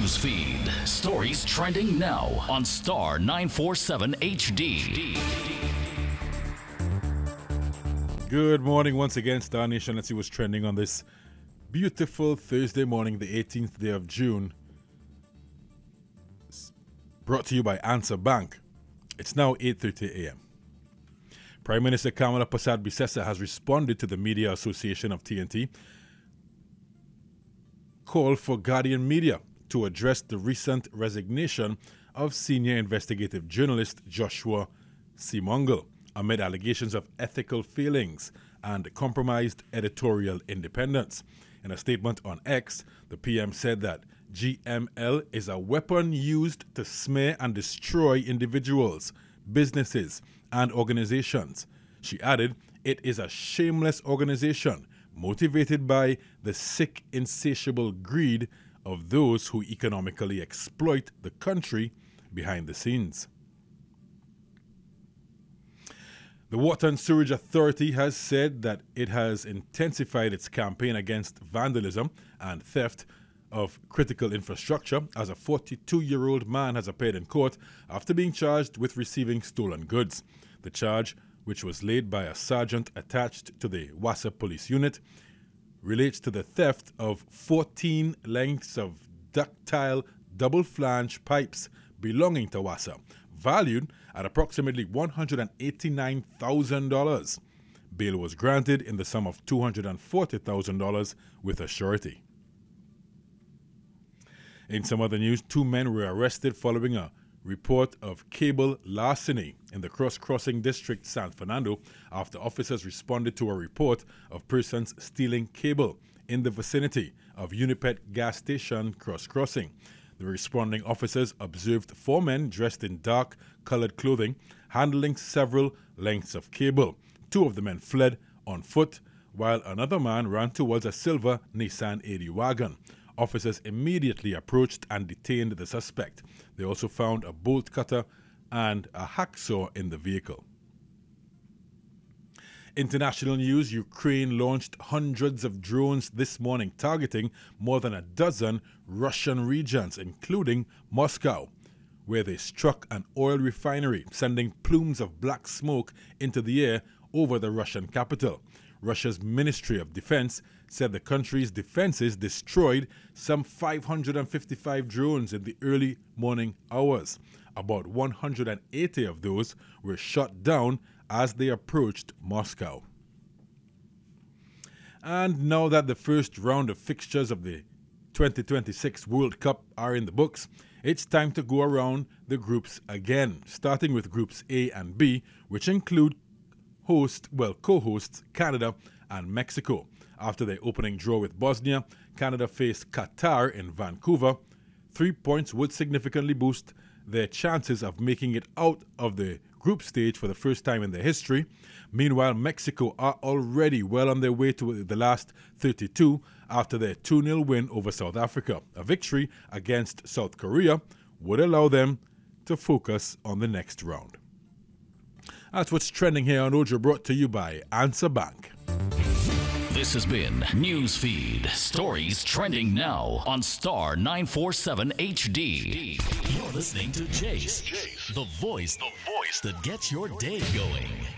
News feed. Stories trending now on Star 947 HD. Good morning once again, Star Nation. Let's see what's trending on this beautiful Thursday morning, the 18th day of June. It's brought to you by Answer Bank. It's now 8:30 a.m. Prime Minister Kamala Persad-Bissessar has responded to the Media Association of TNT call for Guardian Media to address the recent resignation of senior investigative journalist Joshua Seemongal amid allegations of ethical failings and compromised editorial independence. In a statement on X, the PM said that GML is a weapon used to smear and destroy individuals, businesses, and organizations. She added, "It is a shameless organization motivated by the sick, insatiable greed of those who economically exploit the country behind the scenes." The Water and Sewerage Authority has said that it has intensified its campaign against vandalism and theft of critical infrastructure as a 42-year-old man has appeared in court after being charged with receiving stolen goods. The charge, which was laid by a sergeant attached to the Wassa Police Unit, relates to the theft of 14 lengths of ductile double-flange pipes belonging to Wassa, valued at approximately $189,000. Bail was granted in the sum of $240,000 with a surety. In some other news, 2 men were arrested following a report of cable larceny in the cross-crossing district San Fernando after officers responded to a report of persons stealing cable in the vicinity of Unipet gas station cross-crossing. The responding officers observed 4 men dressed in dark-colored clothing handling several lengths of cable. 2 of the men fled on foot, while another man ran towards a silver Nissan 80 wagon. Officers immediately approached and detained the suspect. They also found a bolt cutter and a hacksaw in the vehicle. International news, Ukraine launched hundreds of drones this morning targeting more than a dozen Russian regions, including Moscow, where they struck an oil refinery, sending plumes of black smoke into the air over the Russian capital. Russia's Ministry of Defense said the country's defenses destroyed some 555 drones in the early morning hours. About 180 of those were shot down as they approached Moscow. And now that the first round of fixtures of the 2026 World Cup are in the books, it's time to go around the groups again, starting with Groups A and B, which include co-hosts Canada and Mexico. After their opening draw with Bosnia, Canada faced Qatar in Vancouver. 3 points would significantly boost their chances of making it out of the group stage for the first time in their history. Meanwhile, Mexico are already well on their way to the last 32 after their 2-0 win over South Africa. A victory against South Korea would allow them to focus on the next round. That's what's trending here on Ojo, brought to you by Answer Bank. This has been Newsfeed. Stories trending now on Star 947 HD. You're listening to Jace, the voice that gets your day going.